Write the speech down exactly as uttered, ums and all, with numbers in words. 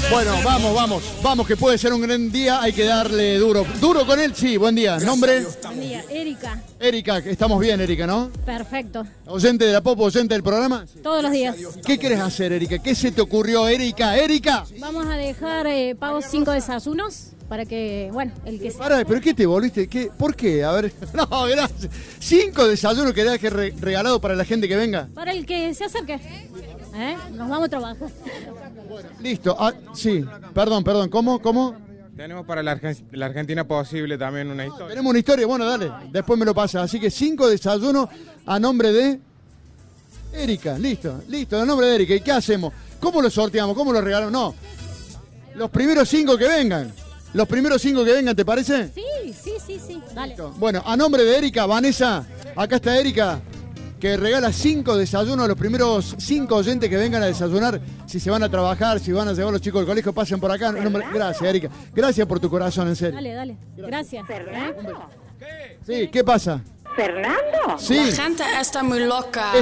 Bueno, vamos, vamos, vamos, que puede ser un gran día, hay que darle duro. ¿Duro con él? Sí, buen día. ¿Nombre? Buen día, Erika. Erika, estamos bien, Erika, ¿no? Perfecto. ¿Oyente de la Pop, oyente del programa? Todos los días. ¿Qué querés hacer, Erika? ¿Qué se te ocurrió, Erika? ¡Erika! Vamos a dejar eh, pagos cinco desayunos para que, bueno, el que sea. Pará, ¿pero qué te volviste? ¿Qué? ¿Por qué? A ver, no, gracias. ¿Cinco desayunos que que re regalado para la gente que venga? Para el que se acerque. ¿Eh? Nos vamos a trabajar. Listo. Ah, sí, perdón, perdón. ¿Cómo? ¿Cómo? Tenemos para la, Argen la Argentina posible también una historia. Tenemos una historia, bueno, dale, después me lo pasa. Así que cinco desayunos a nombre de Erika, listo, listo, a nombre de Erika. ¿Y qué hacemos? ¿Cómo lo sorteamos? ¿Cómo lo regalamos? No, los primeros cinco que vengan. Los primeros cinco que vengan, ¿te parece? Sí, sí, sí, sí, dale. Listo. Bueno, a nombre de Erika, Vanessa, acá está Erika, que regala cinco desayunos a los primeros cinco oyentes que vengan a desayunar. Si se van a trabajar, si van a llevar los chicos del colegio, pasen por acá. Nombre... Gracias, Erika. Gracias por tu corazón, en serio. Dale, dale. Gracias. ¿Fernando? Sí, ¿qué pasa? ¿Fernando? Sí. La gente está muy loca.